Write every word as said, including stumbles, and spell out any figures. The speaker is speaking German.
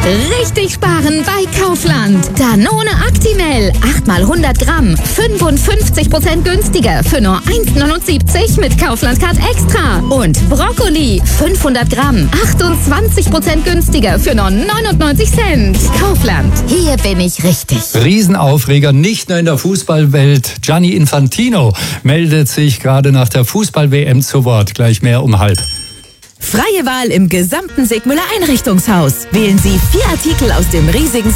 Richtig sparen bei Kaufland. Danone Actimel, acht mal hundert Gramm, fünfundfünfzig Prozent günstiger für nur eins neunundsiebzig mit Kaufland Card Extra. Und Brokkoli, fünfhundert Gramm, achtundzwanzig Prozent günstiger für nur neunundneunzig Cent. Kaufland, hier bin ich richtig. Riesenaufreger, nicht nur in der Fußballwelt. Gianni Infantino meldet sich gerade nach der Fußball-W M zu Wort. Gleich mehr um halb. Freie Wahl im gesamten Sigmüller Einrichtungshaus. Wählen Sie vier Artikel aus dem riesigen